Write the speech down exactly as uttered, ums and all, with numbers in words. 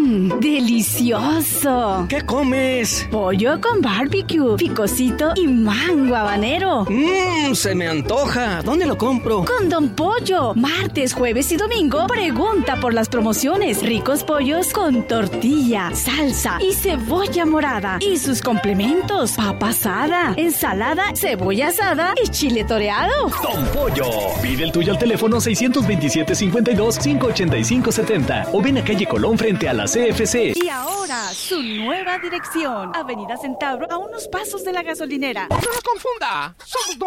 Mmm, delicioso. ¿Qué comes? Pollo con barbecue, picosito y mango habanero. Mmm, se me antoja. ¿Dónde lo compro? Con Don Pollo. Martes, jueves y domingo, pregunta por las promociones. Ricos pollos con tortilla, salsa y cebolla morada. Y sus complementos: papa asada, ensalada, cebolla asada y chile toreado. Don Pollo. Pide el tuyo al teléfono seiscientos veintisiete, cincuenta y dos, quinientos ochenta y cinco, setenta o ven a calle Colón frente a la C F C. Y ahora, su nueva dirección. Avenida Centauro, a unos pasos de la gasolinera. ¡No lo confunda! ¡Somos Don